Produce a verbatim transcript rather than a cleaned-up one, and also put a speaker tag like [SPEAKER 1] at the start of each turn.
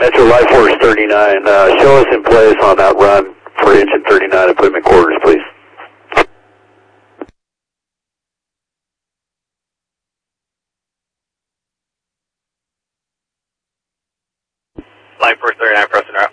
[SPEAKER 1] Metro Life Force thirty-nine, uh, show us in place on that run for engine thirty-nine and put him in quarters, please.
[SPEAKER 2] Life Force thirty-nine, pressing out.